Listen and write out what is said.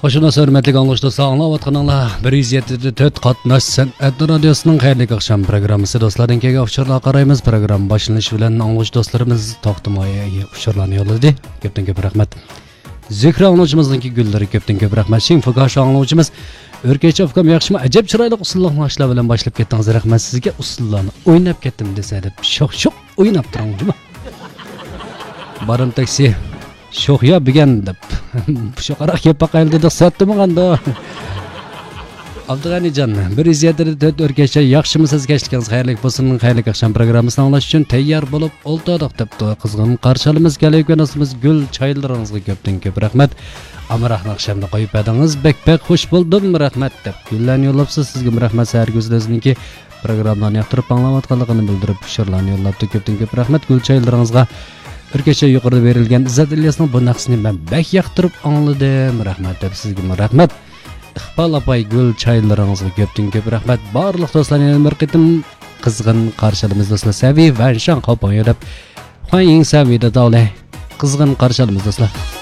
Hoşuna hürmetli anlaşılsa anlavatkanlar 174 qatnaş San'at Radyosu'nun xayrli akşam programı dostlardan kega uşarlar qaraymiz. Program başlanışı bilen anlaş dostlarımız toxtamaya uşarlarını yolladı. Köpten köp rahmet. Zikra anlaşımızdaki gülleri köpten köp rahmet. Şin fukaş anlaşımız Örkeç afkam yaxşımı acep çıraylı usullanlaşlar bilen başlap ketdiniz. Rahmet sizge usullarını oynap ketdim dese deb şok oynap turangcımı. Barım taksi Şok ya bigen deb. Şu qarak yapak elde de sattımı qanda. Abdug'anijon, 174 Örkeç'e yaxshimisiz kechlikiniz xayrli bo'lsin. Xayrli akşam programmasini anglash uchun tayyor bo'lib o'ltirdik debdi. Qizg'in qarshalimiz kelayotganimiz gul chaylaringizga ko'pdan ko'p rahmat. Amrohni akşamda qo'yib edingiz. Bek xush bo'ldim, rahmat deb. Gullarni yo'llabsiz, sizga rahmat. Sarguzlariniki programlarni yoqtirib anglayotganligini bildirib, shirlarni yo'llabdi. Ko'pdan ko'p rahmat. Gul chaylaringizga Örkeç'e yuqorida berilgan Izzat Ilyasning bu naqsini men bek yoqtirib angladim. Rahmat deb sizga rahmat. Iqbal apay gul chaylaringizga ko'pdan ko'p rahmat. Barliq do'stlarga bir qitim qizg'in qarshalimiz do'stlar. Savi va shan qo'poy deb. Xo'ying savida davle. Qizg'in qarshalimiz do'stlar.